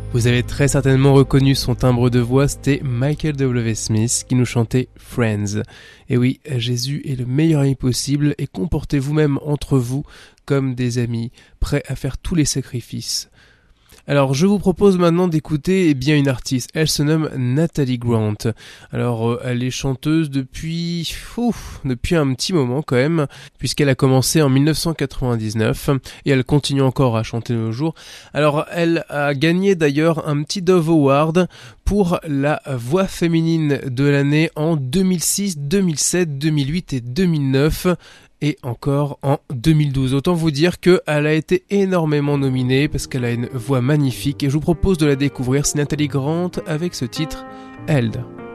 Vous avez très certainement reconnu son timbre de voix, c'était Michael W. Smith qui nous chantait Friends. Et oui, Jésus est le meilleur ami possible et comportez-vous même entre vous comme des amis, prêts à faire tous les sacrifices. Alors je vous propose maintenant d'écouter une artiste, elle se nomme Natalie Grant. Alors elle est chanteuse depuis un petit moment quand même, puisqu'elle a commencé en 1999 et elle continue encore à chanter de nos jours. Alors elle a gagné d'ailleurs un petit Dove Award pour la voix féminine de l'année en 2006, 2007, 2008 et 2009. Et encore en 2012. Autant vous dire qu'elle a été énormément nominée parce qu'elle a une voix magnifique et je vous propose de la découvrir. C'est Natalie Grant avec ce titre Held.